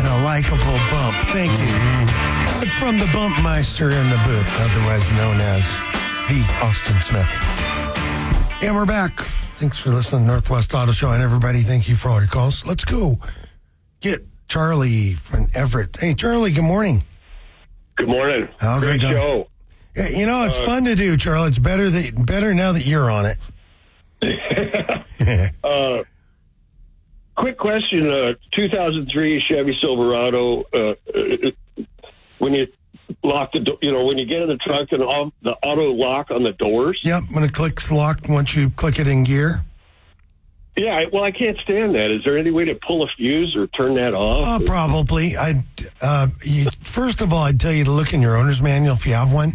and a likable bump. Thank you. From the Bumpmeister in the booth, otherwise known as the Austin Smith. And we're back. Thanks for listening to Northwest Auto Show. And everybody, thank you for all your calls. Let's go get Charlie from Everett. Hey, Charlie, good morning. Good morning. How's Great it going? show. Yeah, you know, it's fun to do, Charlie. It's better now that you're on it. Quick question. 2003 Chevy Silverado. When you lock the door, when you get in the truck and the auto lock on the doors. Yep, when it clicks locked, once you click it in gear. Yeah, well, I can't stand that. Is there any way to pull a fuse or turn that off? Probably. First of all, I'd tell you to look in your owner's manual if you have one.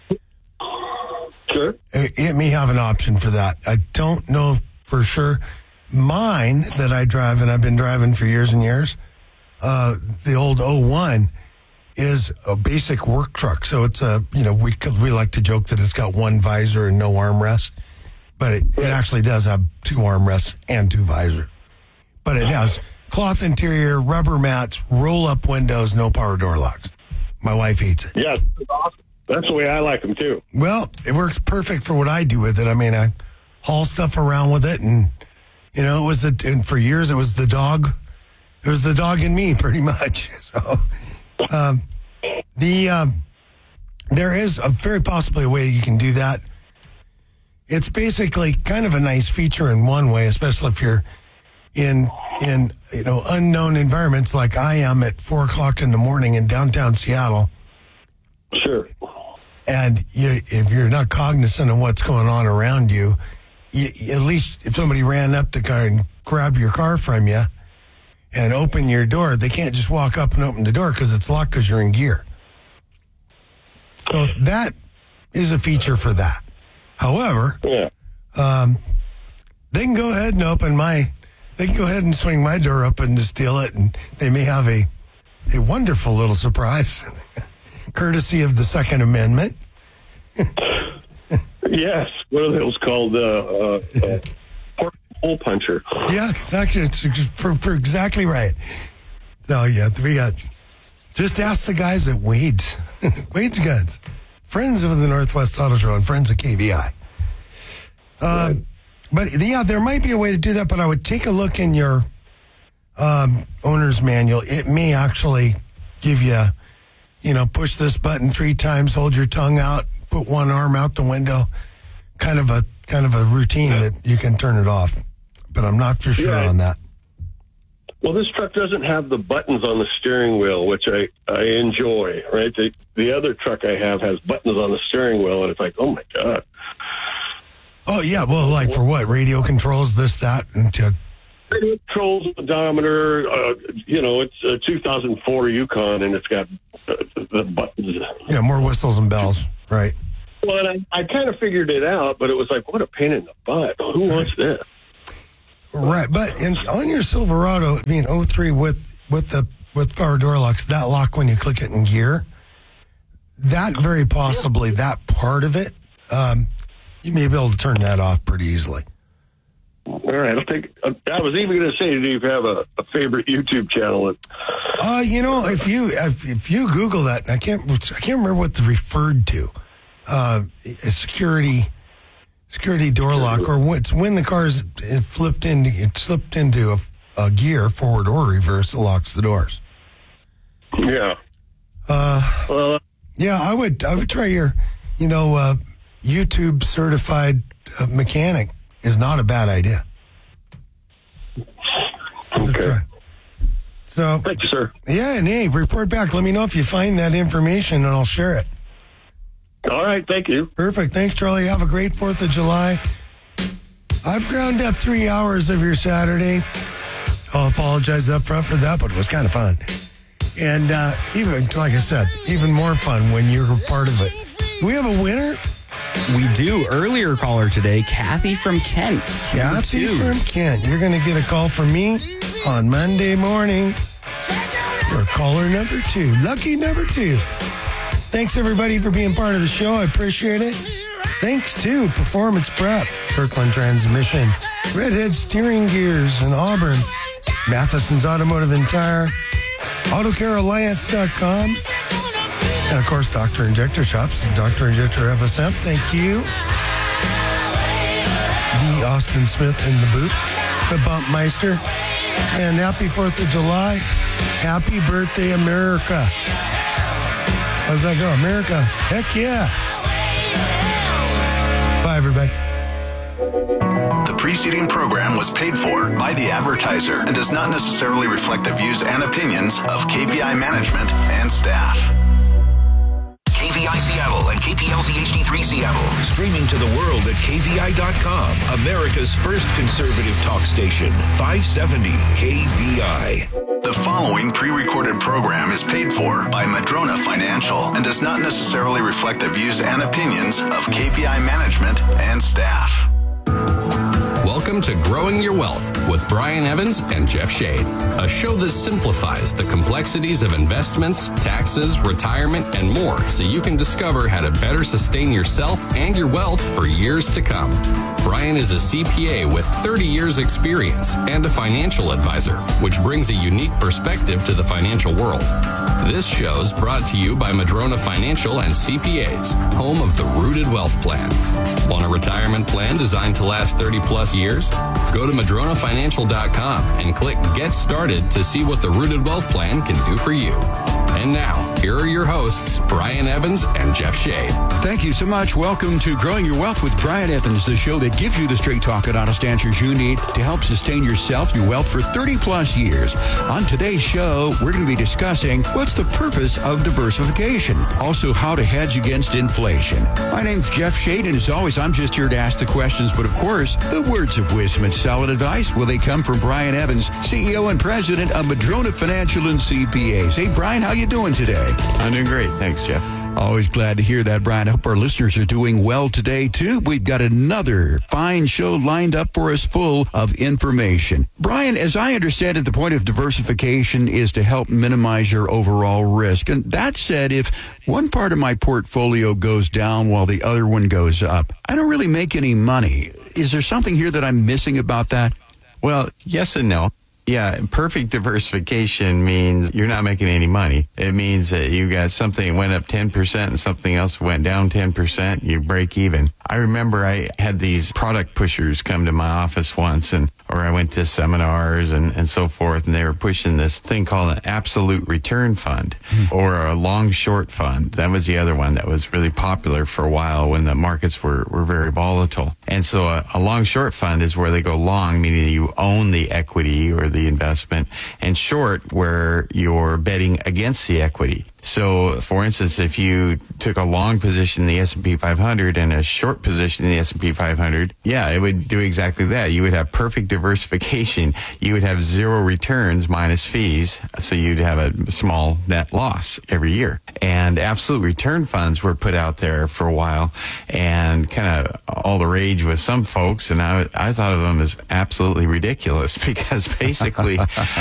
Sure. It may have an option for that. I don't know for sure. Mine that I drive, and I've been driving for years and years, the old 01 is a basic work truck. So it's we like to joke that it's got one visor and no armrest, but it actually does have two armrests and two visors. But it has cloth interior, rubber mats, roll-up windows, no power door locks. My wife hates it. Yeah, awesome. That's the way I like them, too. Well, it works perfect for what I do with it. I mean, I haul stuff around with it, and, and for years it was the dog. It was the dog and me, pretty much. So, there is very possibly a way you can do that. It's basically kind of a nice feature in one way, especially if you're in unknown environments like I am at 4:00 in the morning in downtown Seattle. Sure. And if you're not cognizant of what's going on around you, at least if somebody ran up the car and grabbed your car from you and opened your door, they can't just walk up and open the door because it's locked because you're in gear. So that is a feature for that. However, yeah. They can go ahead and swing my door open to steal it, and they may have a wonderful little surprise. Courtesy of the Second Amendment. Yes, what are those called? Hole puncher. Yeah, exactly. It's for exactly right. So, yeah, we got... Just ask the guys at Wade's. Wade's Guns. Friends of the Northwest Auto Show and friends of KVI. Right. But, yeah, there might be a way to do that, but I would take a look in your owner's manual. It may actually give you... push this button 3 times, hold your tongue out, put one arm out the window, kind of a routine that you can turn it off. But I'm not for sure on that. Well, this truck doesn't have the buttons on the steering wheel, which I enjoy, right? The other truck I have has buttons on the steering wheel, and it's like, oh, my God. Oh, yeah. Well, like for what? Radio controls, this, that, and it controls the odometer. It's a 2004 Yukon, and it's got the buttons. Yeah, more whistles and bells, right? Well, and I kind of figured it out, but it was like, what a pain in the butt. Who wants this? Right, but on your Silverado, 03 with power door locks, that lock when you click it in gear, that very possibly, that part of it, you may be able to turn that off pretty easily. All right, I was even going to say, do you have a favorite YouTube channel? If you Google that, I can't remember what it's referred to. A security door lock, or it's when the car's slipped into a gear, forward or reverse, it locks the doors. Yeah. Yeah, I would try your, YouTube certified mechanic is not a bad idea. Okay. So, thank you, sir. Yeah, and hey, report back. Let me know if you find that information, and I'll share it. All right, thank you. Perfect. Thanks, Charlie. Have a great 4th of July. I've ground up 3 hours of your Saturday. I'll apologize up front for that, but it was kind of fun. And even, like I said, even more fun when you're a part of it. Do we have a winner? We do. Earlier caller today, Kathy from Kent. Kathy from Kent. You're going to get a call from me on Monday morning for caller number 2. Lucky number 2. Thanks, everybody, for being part of the show. I appreciate it. Thanks to Performance Prep, Kirkland Transmission, Redhead Steering Gears in Auburn, Matheson's Automotive and Tire, AutoCareAlliance.com. And, of course, Dr. Injector Shops, Dr. Injector FSM. Thank you. The Austin Smith in the Boot, the Bumpmeister. And happy 4th of July. Happy birthday, America. How's that go? America. Heck yeah. Bye, everybody. The preceding program was paid for by the advertiser and does not necessarily reflect the views and opinions of KVI management and staff. KVI Seattle and KPLZ HD3 Seattle. Streaming to the world at KVI.com. America's first conservative talk station. 570 KVI. The following pre-recorded program is paid for by Madrona Financial and does not necessarily reflect the views and opinions of KVI management and staff. Welcome to Growing Your Wealth with Brian Evans and Jeff Shade, a show that simplifies the complexities of investments, taxes, retirement, and more so you can discover how to better sustain yourself and your wealth for years to come. Brian is a CPA with 30 years experience and a financial advisor, which brings a unique perspective to the financial world. This show is brought to you by Madrona Financial and CPAs, home of the Rooted Wealth Plan. Want a retirement plan designed to last 30 plus years? Go to MadronaFinancial.com and click Get Started to see what the Rooted Wealth Plan can do for you. And now, here are your hosts, Brian Evans and Jeff Shade. Thank you so much. Welcome to Growing Your Wealth with Brian Evans, the show that gives you the straight talk and honest answers you need to help sustain yourself and your wealth for 30 plus years. On today's show, we're going to be discussing what's the purpose of diversification, also how to hedge against inflation. My name's Jeff Shade, and as always, I'm just here to ask the questions, but of course, the words of wisdom and solid advice, well, they come from Brian Evans, CEO and President of Madrona Financial and CPAs. Hey, Brian, how you doing today? I'm doing great. Thanks, Jeff. Always glad to hear that, Brian. I hope our listeners are doing well today, too. We've got another fine show lined up for us full of information. Brian, as I understand it, the point of diversification is to help minimize your overall risk. And that said, if one part of my portfolio goes down while the other one goes up, I don't really make any money. Is there something here that I'm missing about that? Well, yes and no. Yeah, perfect diversification means you're not making any money. It means that you got something that went up 10% and something else went down 10%, you break even. I remember I had these product pushers come to my office once, or I went to seminars and so forth, and they were pushing this thing called an absolute return fund or a long short fund. That was the other one that was really popular for a while when the markets were very volatile. And so a long short fund is where they go long, meaning you own the equity or the investment, and short where you're betting against the equity. So, for instance, if you took a long position in the S&P 500 and a short position in the S&P 500, yeah, it would do exactly that. You would have perfect diversification. You would have zero returns minus fees, so you'd have a small net loss every year. And absolute return funds were put out there for a while and kind of all the rage with some folks, and I thought of them as absolutely ridiculous because basically,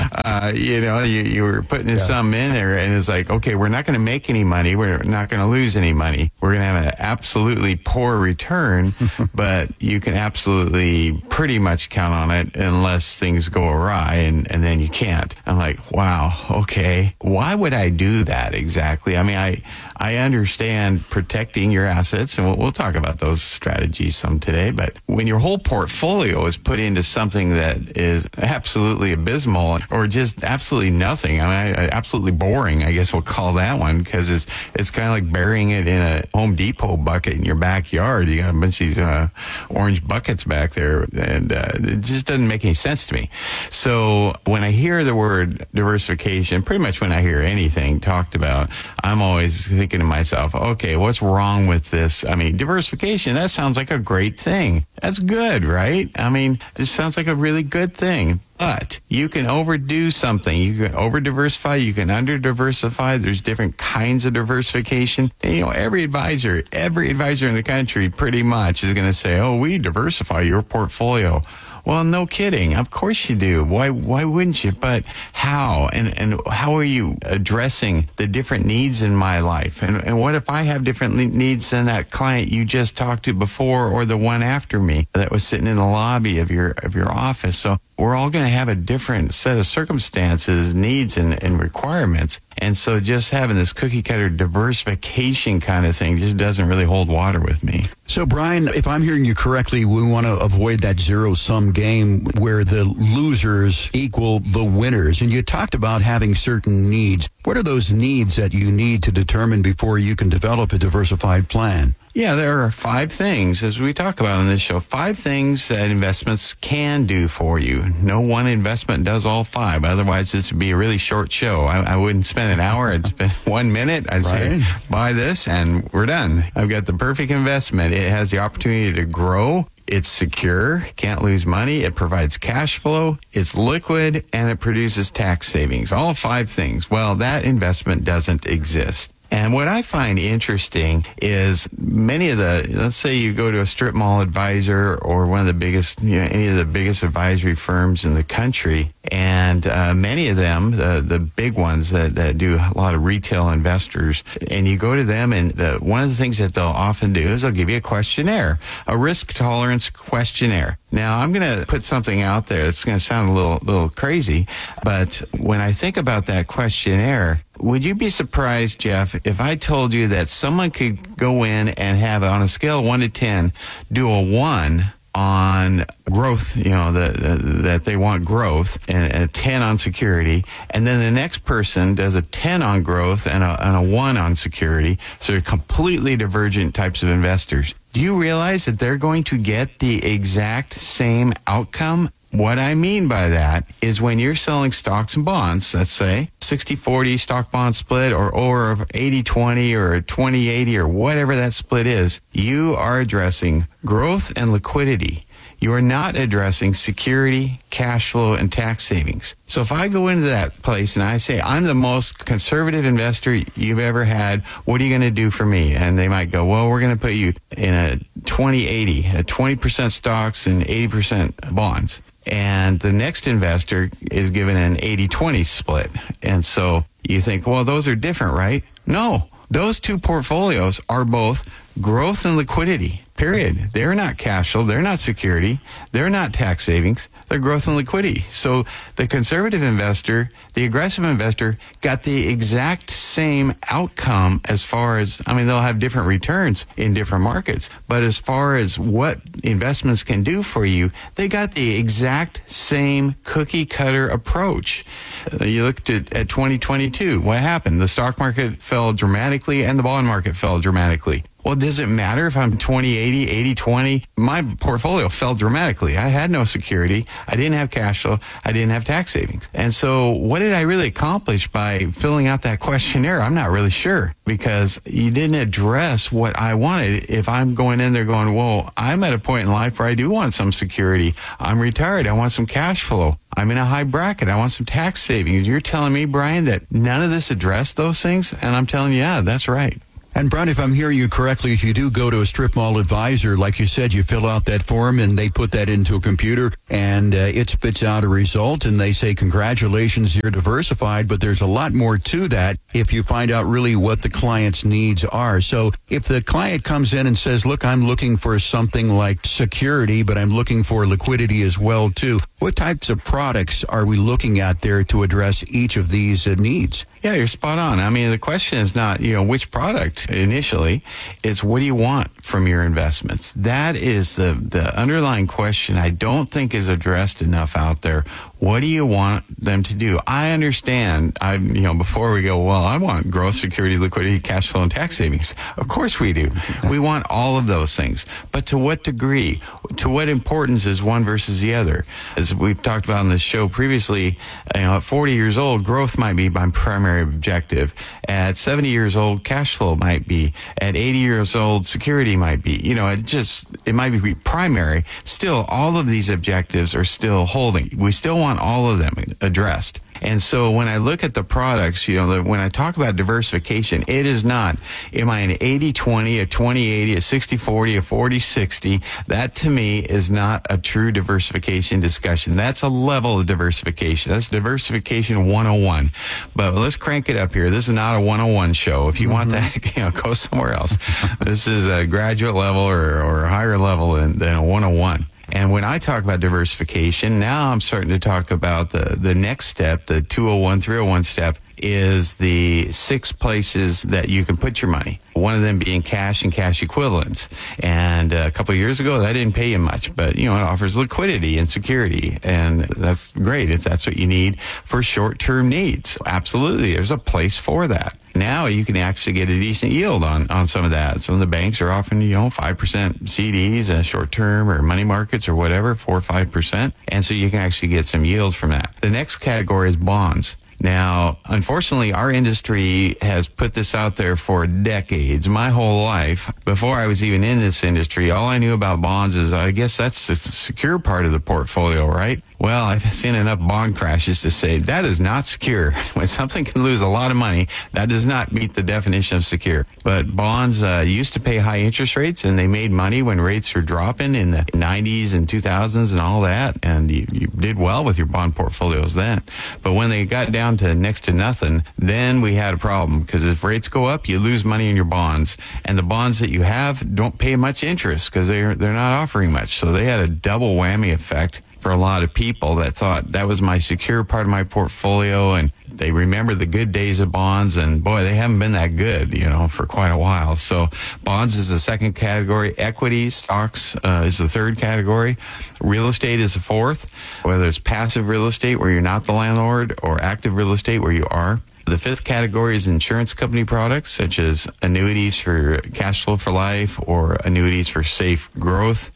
you were putting some in there, and it's like, okay, we're not going to make any money. We're not going to lose any money. We're going to have an absolutely poor return, but you can absolutely pretty much count on it unless things go awry, and then you can't. I'm like, wow, okay. Why would I do that exactly? I mean, I understand protecting your assets, and we'll talk about those strategies some today, but when your whole portfolio is put into something that is absolutely abysmal or just absolutely nothing, I mean, absolutely boring, I guess we'll call that one, because it's kind of like burying it in a Home Depot bucket in your backyard. You got a bunch of these orange buckets back there, and it just doesn't make any sense to me. So when I hear the word diversification, pretty much when I hear anything talked about, I'm always thinking to myself, okay, what's wrong with this? I mean, diversification, that sounds like a great thing. That's good, right? I mean, it sounds like a really good thing. But you can overdo something. You can over-diversify. You can under-diversify. There's different kinds of diversification. And, every advisor in the country pretty much is going to say, oh, we diversify your portfolio. Well, no kidding. Of course you do. Why wouldn't you? But how? And how are you addressing the different needs in my life? And what if I have different needs than that client you just talked to before or the one after me that was sitting in the lobby of your office? So we're all going to have a different set of circumstances, needs, and requirements. And so just having this cookie cutter diversification kind of thing just doesn't really hold water with me. So, Brian, if I'm hearing you correctly, we want to avoid that zero-sum game where the losers equal the winners. And you talked about having certain needs. What are those needs that you need to determine before you can develop a diversified plan? Yeah, there are 5 things, as we talk about on this show, 5 things that investments can do for you. No one investment does all 5. Otherwise, this would be a really short show. I wouldn't spend an hour. I'd spend 1 minute. I'd say, buy this, and we're done. I've got the perfect investment. It has the opportunity to grow. It's secure, can't lose money, it provides cash flow, it's liquid, and it produces tax savings. All 5 things. Well, that investment doesn't exist. And what I find interesting is many of let's say you go to a strip mall advisor or one of the biggest, any of the biggest advisory firms in the country, and many of them, the big ones that do a lot of retail investors, and you go to them, and one of the things that they'll often do is they'll give you a questionnaire, a risk tolerance questionnaire. Now, I'm going to put something out there. It's going to sound a little crazy, but when I think about that questionnaire, would you be surprised, Jeff, if I told you that someone could go in and have, on a scale of 1 to 10, do a 1 on growth, that they want growth, and a 10 on security, and then the next person does a 10 on growth and a 1 on security, so they're completely divergent types of investors. Do you realize that they're going to get the exact same outcome? What I mean by that is when you're selling stocks and bonds, let's say 60-40 stock bond split or 80-20 or 20-80 or whatever that split is, you are addressing growth and liquidity. You are not addressing security, cash flow, and tax savings. So if I go into that place and I say, I'm the most conservative investor you've ever had, what are you going to do for me? And they might go, well, we're going to put you in a 20-80, a 20% stocks and 80% bonds. And the next investor is given an 80-20 split. And so you think, well, those are different, right? No, those 2 portfolios are both growth and liquidity, period. They're not cash flow. They're not security. They're not tax savings. They're growth and liquidity. So the conservative investor, the aggressive investor, got the exact same outcome as far as, they'll have different returns in different markets, but as far as what investments can do for you, they got the exact same cookie cutter approach. You looked at 2022. What happened? The stock market fell dramatically and the bond market fell dramatically. Well, does it matter if I'm 20-80, 80-20? My portfolio fell dramatically. I had no security. I didn't have cash flow. I didn't have tax savings. And so what did I really accomplish by filling out that questionnaire? I'm not really sure, because you didn't address what I wanted. If I'm going in there going, well, I'm at a point in life where I do want some security. I'm retired. I want some cash flow. I'm in a high bracket. I want some tax savings. You're telling me, Brian, that none of this addressed those things? And I'm telling you, yeah, that's right. And Brian, if I'm hearing you correctly, if you do go to a strip mall advisor, like you said, you fill out that form and they put that into a computer and it spits out a result and they say, congratulations, you're diversified, but there's a lot more to that if you find out really what the client's needs are. So if the client comes in and says, look, I'm looking for something like security, but I'm looking for liquidity as well, too. What types of products are we looking at there to address each of these needs? Yeah, you're spot on. The question is not, which product initially. It's what do you want from your investments? That is the underlying question I don't think is addressed enough out there. What do you want them to do? I understand, before we go, well, I want growth, security, liquidity, cash flow, and tax savings. Of course we do. We want all of those things. But to what degree? To what importance is one versus the other? As we've talked about on this show previously, at 40 years old, growth might be my primary objective. At 70 years old, cash flow might be. At 80 years old, security might be. It might be primary. Still, all of these objectives are still holding. We still want all of them addressed. And so when I look at the products, when I talk about diversification, it is not, am I an 80-20, a 20-80, a 60-40, a 40-60? That to me is not a true diversification discussion. That's a level of diversification. That's diversification 101. But let's crank it up here. This is not a 101 show. If you want that, go somewhere else. This is a graduate level or a higher level than a 101. And when I talk about diversification, now I'm starting to talk about the next step, the 201, 301 step, is the 6 places that you can put your money. One of them being cash and cash equivalents. And a couple of years ago, that didn't pay you much, but, it offers liquidity and security. And that's great if that's what you need for short-term needs. Absolutely, there's a place for that. Now you can actually get a decent yield on some of that. Some of the banks are offering, 5% CDs, short-term or money markets or whatever, 4 or 5%. And so you can actually get some yield from that. The next category is bonds. Now, unfortunately, our industry has put this out there for decades. My whole life, before I was even in this industry, all I knew about bonds is, I guess that's the secure part of the portfolio, right? Well, I've seen enough bond crashes to say that is not secure. When something can lose a lot of money, that does not meet the definition of secure. But bonds used to pay high interest rates, and they made money when rates were dropping in the 90s and 2000s and all that, and you did well with your bond portfolios then. But when they got down to next to nothing, then we had a problem, because if rates go up, you lose money in your bonds, and the bonds that you have don't pay much interest because they're not offering much. So they had a double whammy effect for a lot of people that thought that was my secure part of my portfolio, and they remember the good days of bonds, and boy, they haven't been that good, for quite a while. So bonds is the second category. Equities, stocks is the third category. Real estate is the fourth, whether it's passive real estate where you're not the landlord or active real estate where you are. The fifth category is insurance company products, such as annuities for cash flow for life or annuities for safe growth,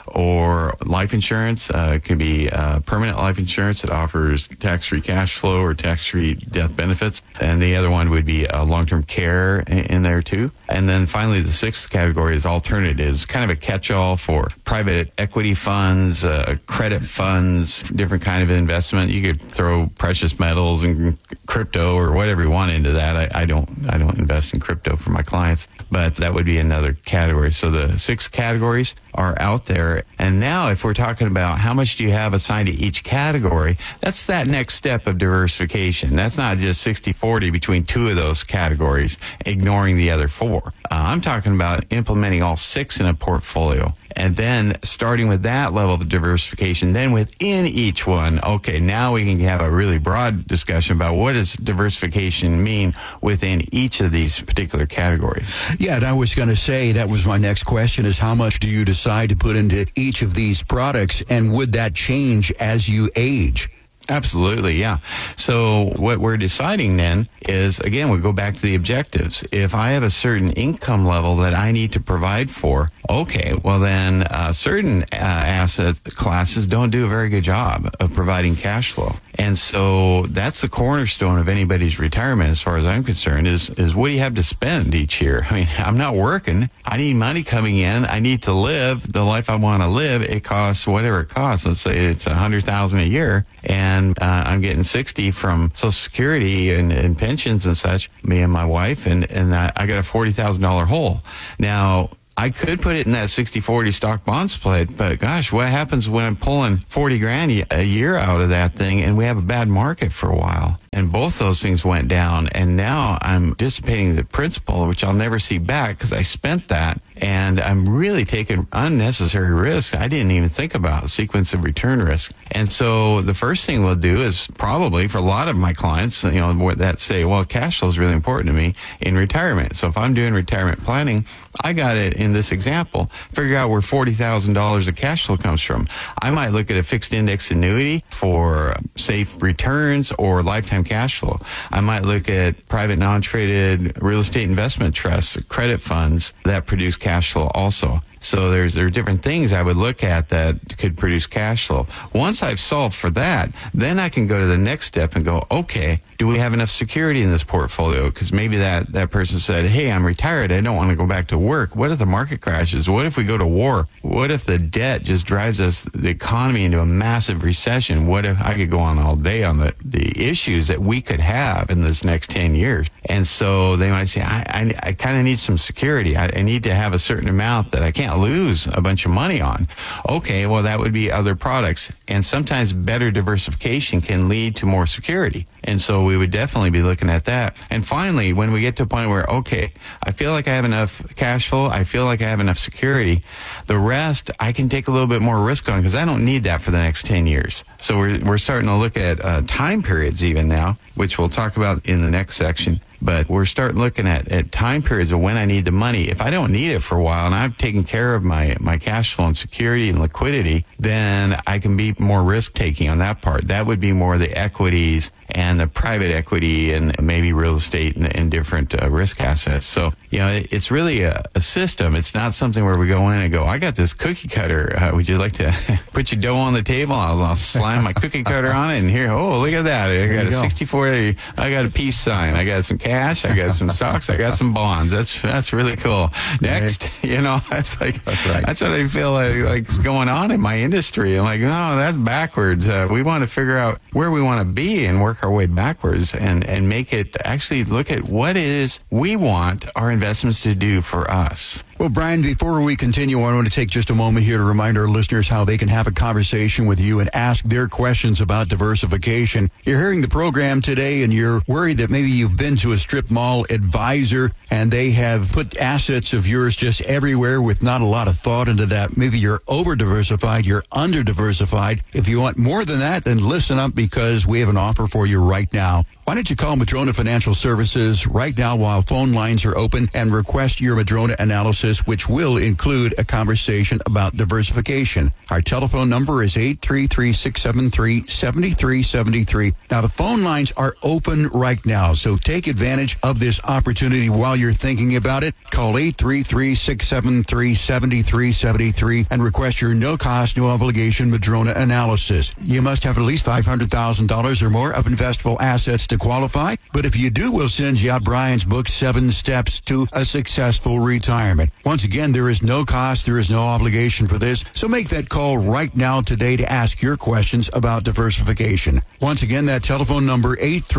or life insurance. It could be permanent life insurance that offers tax-free cash flow or tax-free death benefits. And the other one would be long-term care in there too. And then finally, the sixth category is alternatives, kind of a catch-all for private equity funds, credit funds, different kind of investment. You could throw precious metals and crypto or whatever you want into that. I don't invest in crypto for my clients, but that would be another category. So the 6 categories are out there. And now if we're talking about how much do you have assigned to each category, that's that next step of diversification. That's not just 60-40 between 2 of those categories, ignoring the other 4. I'm talking about implementing all 6 in a portfolio. And then starting with that level of diversification, then within each one, okay, now we can have a really broad discussion about what does diversification mean within each of these particular categories. Yeah, and I was going to say, that was my next question, is how much do you decide to put into each of these products, and would that change as you age? Absolutely, yeah. So what we're deciding then is, again, we go back to the objectives. If I have a certain income level that I need to provide for, okay, well then certain asset classes don't do a very good job of providing cash flow. And so that's the cornerstone of anybody's retirement, as far as I'm concerned, is what do you have to spend each year? I mean, I'm not working. I need money coming in. I need to live the life I want to live. It costs whatever it costs. Let's say it's $100,000 a year, and I'm getting 60 from Social Security and pensions and such, me and my wife, and I got a $40,000 hole. Now, I could put it in that 60-40 stock bond split, but gosh, what happens when I'm pulling 40 grand a year out of that thing and we have a bad market for a while? And both those things went down, and now I'm dissipating the principal, which I'll never see back because I spent that, and I'm really taking unnecessary risks. I didn't even think about sequence of return risk. And so the first thing we'll do is probably, for a lot of my clients, that say, well, cash flow is really important to me in retirement. So if I'm doing retirement planning, I got it in this example. Figure out where $40,000 of cash flow comes from. I might look at a fixed index annuity for safe returns or lifetime cash flow. I might look at private non-traded real estate investment trusts, credit funds that produce cash flow also. So there are different things I would look at that could produce cash flow. Once I've solved for that, then I can go to the next step and go, okay, do we have enough security in this portfolio? Because maybe that person said, hey, I'm retired. I don't want to go back to work. What if the market crashes? What if we go to war? What if the debt just drives the economy into a massive recession? What if I could go on all day on the issues that we could have in this next 10 years? And so they might say, I kind of need some security. I need to have a certain amount that I can't can't lose a bunch of money on. Okay, well, that would be other products. And sometimes better diversification can lead to more security. And so we would definitely be looking at that. And finally, when we get to a point where, okay, I feel like I have enough cash flow, I feel like I have enough security, the rest I can take a little bit more risk on because I don't need that for the next 10 years. So we're starting to look at time periods even now, which we'll talk about in the next section. But we're starting looking at time periods of when I need the money. If I don't need it for a while and I've taken care of my cash flow and security and liquidity, then I can be more risk taking on that part. That would be more the equities and the private equity and maybe real estate and different risk assets. So, it's really a system. It's not something where we go in and go, I got this cookie cutter. Would you like to put your dough on the table? I'll slime my cookie cutter on it and here, look at that. I got a 64, I got a peace sign. I got some cash. I got some stocks. I got some bonds. That's really cool. Next, that's right. That's what I feel like is going on in my industry. I'm like, no, that's backwards. We want to figure out where we want to be and work our way backwards and make it actually look at what it is we want our investments to do for us. Well, Brian, before we continue, I want to take just a moment here to remind our listeners how they can have a conversation with you and ask their questions about diversification. You're hearing the program today and you're worried that maybe you've been to a strip mall advisor and they have put assets of yours just everywhere with not a lot of thought into that. Maybe you're over-diversified, you're under-diversified. If you want more than that, then listen up because we have an offer for you right now. Why don't you call Madrona Financial Services right now while phone lines are open and request your Madrona analysis, which will include a conversation about diversification. Our telephone number is 833-673-7373. Now, the phone lines are open right now, so take advantage of this opportunity while you're thinking about it. Call 833-673-7373 and request your no-cost, no-obligation Madrona analysis. You must have at least $500,000 or more of investable assets to qualify, but if you do, we'll send you out Brian's book, 7 Steps to a Successful Retirement. Once again, there is no cost, there is no obligation for this, so make that call right now today to ask your questions about diversification. Once again, that telephone number,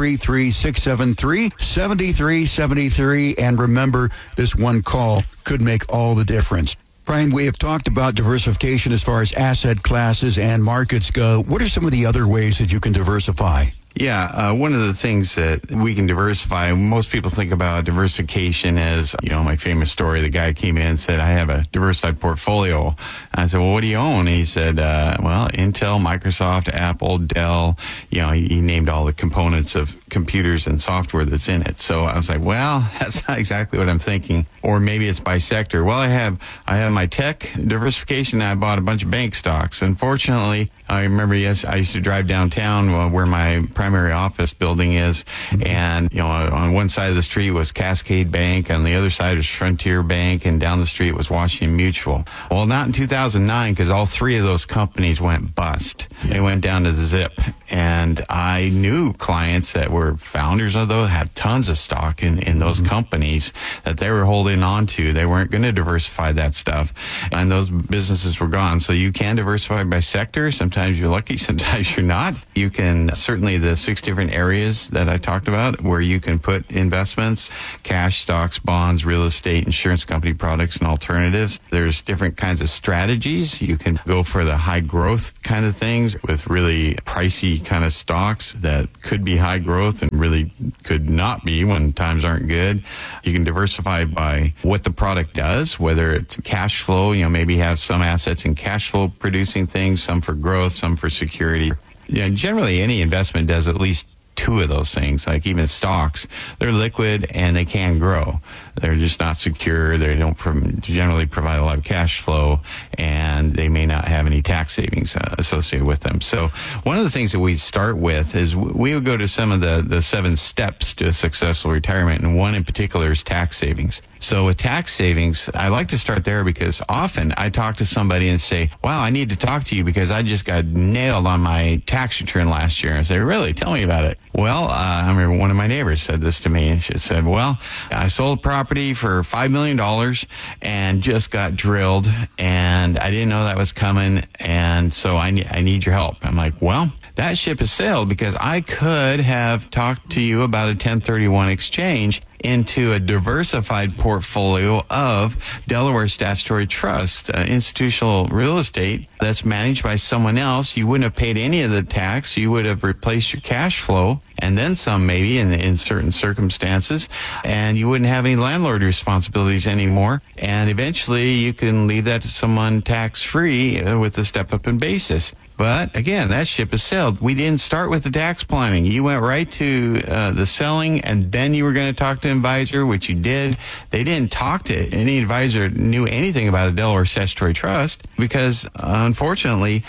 833-673-7373, and remember, this one call could make all the difference. Brian, we have talked about diversification as far as asset classes and markets go. What are some of the other ways that you can diversify? Yeah, one of the things that we can diversify, most people think about diversification as, my famous story, the guy came in and said, I have a diversified portfolio. I said, well, what do you own? And he said, Intel, Microsoft, Apple, Dell, he named all the components of computers and software that's in it. So I was like, well, that's not exactly what I'm thinking. Or maybe it's by sector. Well, I have my tech diversification. I bought a bunch of bank stocks. Unfortunately, I remember, I used to drive downtown where my primary office building is. And, on one side of the street was Cascade Bank. On the other side was Frontier Bank. And down the street was Washington Mutual. Well, not in 2009 because all three of those companies went bust. They went down to the zip. And I knew clients that were founders of those, had tons of stock in those companies that they were holding on to. They weren't going to diversify that stuff. And those businesses were gone. So you can diversify by sector. Sometimes you're lucky, sometimes you're not. You can certainly the 6 different areas that I talked about where you can put investments, cash, stocks, bonds, real estate, insurance company products, and alternatives. There's different kinds of strategies. You can go for the high growth kind of things with really pricey kind of stocks that could be high growth and really could not be when times aren't good. You can diversify by what the product does, whether it's cash flow, maybe have some assets in cash flow producing things, some for growth, some for security. Generally any investment does at least 2 of those things, like even stocks. They're liquid and they can grow. They're just not secure. They don't generally provide a lot of cash flow, and they may not have any tax savings associated with them. So one of the things that we start with is we would go to some of the 7 steps to a successful retirement, and one in particular is tax savings. So with tax savings, I like to start there because often I talk to somebody and say, wow, I need to talk to you because I just got nailed on my tax return last year. And I say, really? Tell me about it. Well, I remember one of my neighbors said this to me, and she said, well, I sold property for $5 million and just got drilled, and I didn't know that was coming, and so I need your help. I'm like, well, that ship has sailed because I could have talked to you about a 1031 exchange into a diversified portfolio of Delaware statutory trust, institutional real estate that's managed by someone else. You wouldn't have paid any of the tax. You would have replaced your cash flow and then some, maybe in certain circumstances, and you wouldn't have any landlord responsibilities anymore. And eventually you can leave that to someone tax-free with a step-up in basis. But again, that ship has sailed. We didn't start with the tax planning. You went right to the selling, and then you were going to talk to an advisor, which you did. They didn't talk to any advisor who knew anything about a Delaware statutory trust because, unfortunately,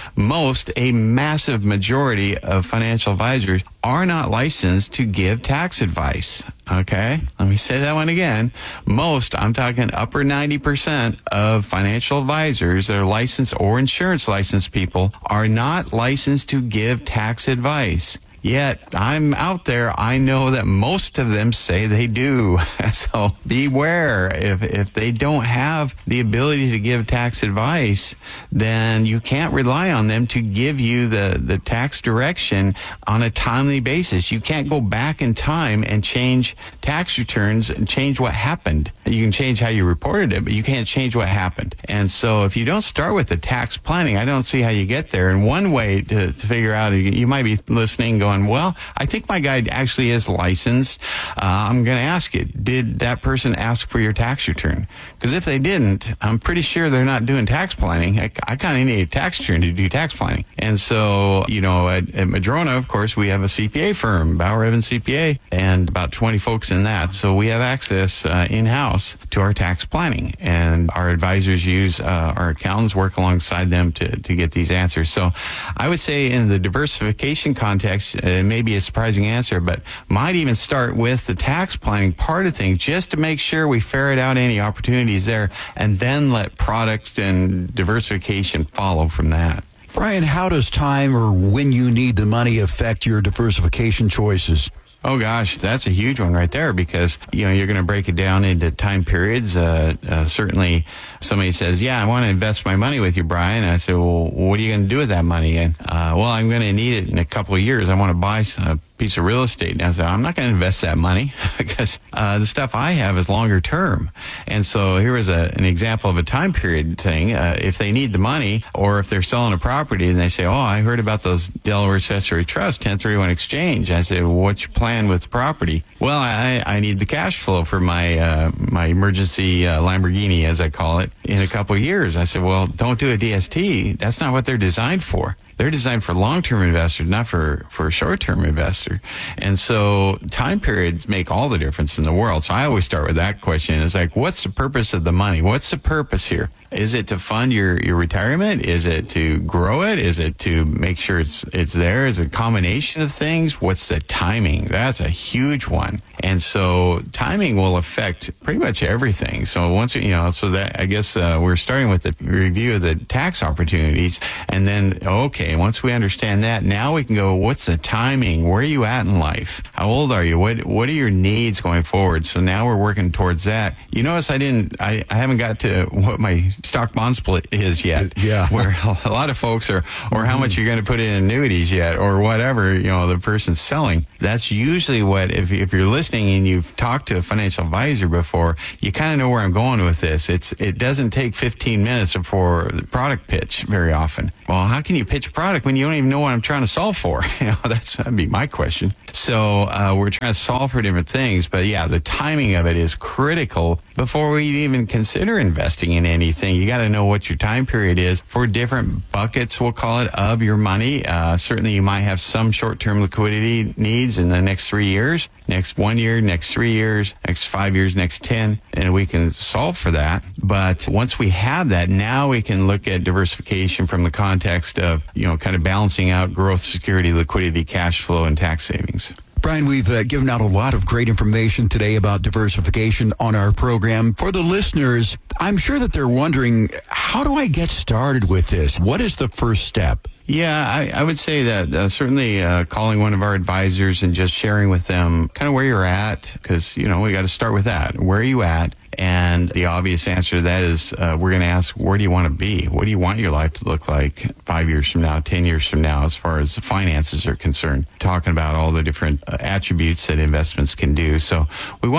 a massive majority of financial advisors are not licensed to give tax advice. Okay? Let me say that one again. I'm talking upper 90% of financial advisors that are licensed or insurance licensed people are not licensed to give tax advice. Yet, I'm out there, I know that most of them say they do. So beware. If they don't have the ability to give tax advice, then you can't rely on them to give you the tax direction on a timely basis. You can't go back in time and change tax returns and change what happened. You can change how you reported it, but you can't change what happened. And so if you don't start with the tax planning, I don't see how you get there. And one way to figure out, you might be listening going, well, I think my guy actually is licensed. I'm going to ask you, did that person ask for your tax return? Because if they didn't, I'm pretty sure they're not doing tax planning. I kind of need a tax return to do tax planning. And so, at Madrona, of course, we have a CPA firm, Bauer Evans CPA, and about 20 folks in that. So we have access in-house to our tax planning. And our advisors use our accountants, work alongside them to get these answers. So I would say in the diversification context, it may be a surprising answer, but might even start with the tax planning part of things just to make sure we ferret out any opportunities there and then let products and diversification follow from that. Brian, how does time or when you need the money affect your diversification choices? Oh, gosh, that's a huge one right there because, you're going to break it down into time periods. Certainly somebody says, yeah, I want to invest my money with you, Brian. And I say, well, what are you going to do with that money? And, I'm going to need it in a couple of years. I want to buy a piece of real estate. And I said, I'm not going to invest that money because the stuff I have is longer term. And so here is an example of a time period thing. If they need the money or if they're selling a property and they say, oh, I heard about those Delaware Statutory Trust 1031 exchange. I say, well, what's your plan with the property? Well, I need the cash flow for my my emergency Lamborghini, as I call it, in a couple of years. I said, well, don't do a DST. That's not what they're designed for. They're designed for long-term investors, not for a short-term investor. And so time periods make all the difference in the world. So I always start with that question. It's like, what's the purpose of the money? What's the purpose here? Is it to fund your retirement? Is it to grow it? Is it to make sure it's there? Is it a combination of things? What's the timing? That's a huge one. And so timing will affect pretty much everything. So once, so that I guess we're starting with the review of the tax opportunities. And then, okay, once we understand that, now we can go, what's the timing? Where are you at in life? How old are you? What are your needs going forward? So now we're working towards that. You notice I haven't got to what my stock bond split is yet. Yeah. Where a lot of folks or how much you're going to put in annuities yet or whatever, the person's selling. That's usually what, if you're listening and you've talked to a financial advisor before, you kind of know where I'm going with this. It doesn't take 15 minutes for the product pitch very often. Well, how can you pitch a product when you don't even know what I'm trying to solve for? That'd be my question. So we're trying to solve for different things, but yeah, the timing of it is critical before we even consider investing in anything. You got to know what your time period is for different buckets, we'll call it, of your money. Certainly you might have some short-term liquidity needs in the next 3 years, next 1 year, next 3 years, next 5 years, next 10, and we can solve for that. But once we have that, now we can look at diversification from the context of, kind of balancing out growth, security, liquidity, cash flow, and tax savings. Brian, we've given out a lot of great information today about diversification on our program. For the listeners, I'm sure that they're wondering, how do I get started with this? What is the first step? Yeah, I would say that certainly calling one of our advisors and just sharing with them kind of where you're at, because, we got to start with that. Where are you at? And the obvious answer to that is we're going to ask, where do you want to be? What do you want your life to look like 5 years from now, 10 years from now, as far as the finances are concerned? Talking about all the different attributes that investments can do. So we want to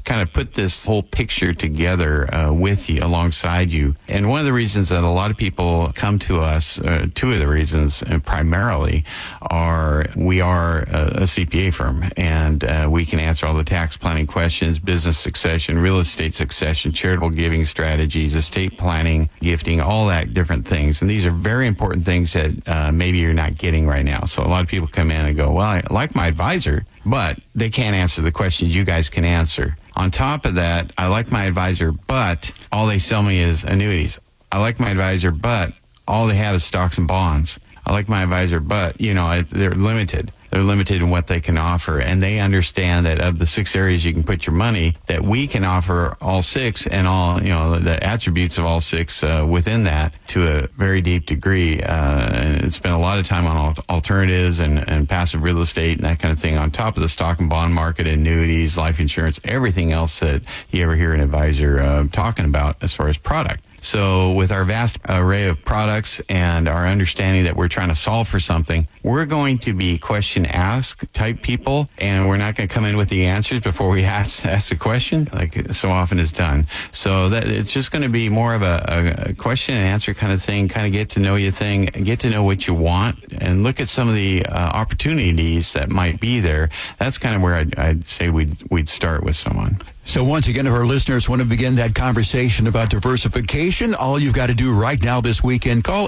kind of put this whole picture together with you, alongside you. And one of the reasons that a lot of people come to us, two of the reasons primarily, are we are a CPA firm, and we can answer all the tax planning questions, business succession, real estate succession, charitable giving strategies, estate planning, gifting, all that different things. And these are very important things that maybe you're not getting right now. So a lot of people come in and go, well, I like my advisor, but they can't answer the questions you guys can answer. On top of that, I like my advisor, but all they sell me is annuities. I like my advisor, but all they have is stocks and bonds. I like my advisor, but, they're limited. They're limited in what they can offer, and they understand that of the 6 areas you can put your money, that we can offer all 6 and all, the attributes of all 6 within that to a very deep degree. And spend a lot of time on alternatives and passive real estate and that kind of thing, on top of the stock and bond market, annuities, life insurance, everything else that you ever hear an advisor talking about as far as product. So with our vast array of products and our understanding that we're trying to solve for something, we're going to be question ask type people, and we're not going to come in with the answers before we ask the question, like so often is done. So that it's just going to be more of a question and answer kind of thing, kind of get to know you thing, get to know what you want, and look at some of the opportunities that might be there. That's kind of where I'd say we'd start with someone. So once again, if our listeners want to begin that conversation about diversification, all you've got to do right now this weekend, call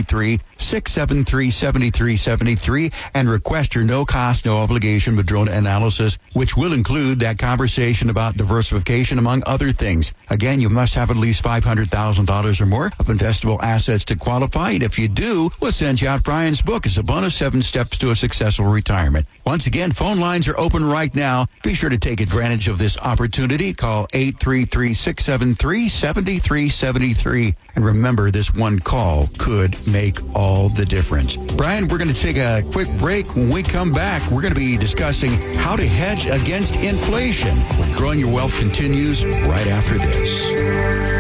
833-673-7373 and request your no-cost, no-obligation Madrona analysis, which will include that conversation about diversification, among other things. Again, you must have at least $500,000 or more of investable assets to qualify, and if you do, we'll send you out Brian's book as a bonus, 7 Steps to a Successful Retirement. Once again, phone lines are open right now. Be sure to take advantage of this opportunity. Call 833-673-7373. And remember, this one call could make all the difference. Brian, we're going to take a quick break. When we come back, we're going to be discussing how to hedge against inflation. Growing Your Wealth continues right after this.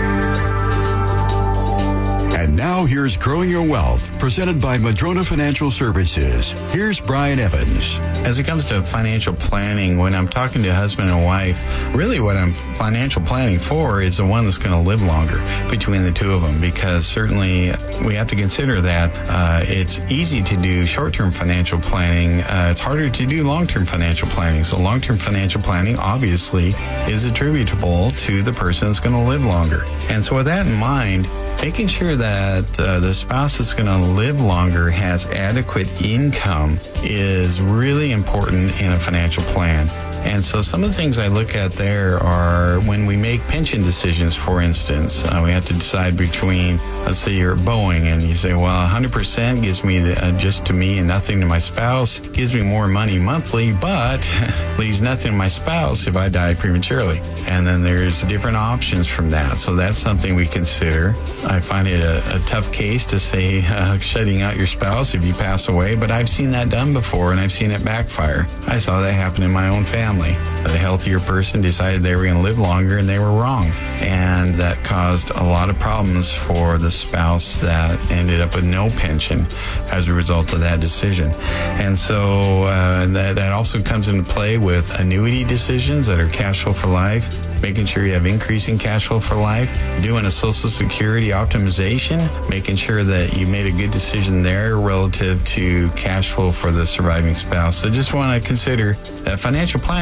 And now here's Growing Your Wealth, presented by Madrona Financial Services. Here's Brian Evans. As it comes to financial planning, when I'm talking to a husband and wife, really what I'm financial planning for is the one that's going to live longer between the two of them, because certainly we have to consider that it's easy to do short-term financial planning. It's harder to do long-term financial planning. So long-term financial planning obviously is attributable to the person that's going to live longer. And so with that in mind, making sure that the spouse that's going to live longer has adequate income is really important in a financial plan. And so some of the things I look at there are when we make pension decisions, for instance, we have to decide between, let's say you're Boeing and you say, well, 100% gives me just to me and nothing to my spouse, gives me more money monthly, but leaves nothing to my spouse if I die prematurely. And then there's different options from that. So that's something we consider. I find it a tough case to say shutting out your spouse if you pass away, but I've seen that done before and I've seen it backfire. I saw that happen in my own family. The healthier person decided they were going to live longer and they were wrong. And that caused a lot of problems for the spouse that ended up with no pension as a result of that decision. And so that also comes into play with annuity decisions that are cash flow for life, making sure you have increasing cash flow for life, doing a Social Security optimization, making sure that you made a good decision there relative to cash flow for the surviving spouse. So just want to consider that financial planning